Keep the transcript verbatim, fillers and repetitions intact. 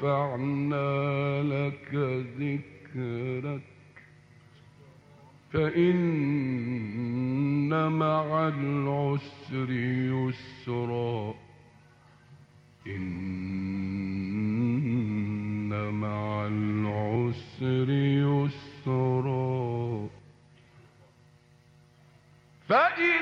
ورفعنا لك ذكرك فإن مع العسر يسرا إن مع العسر يسرا فإن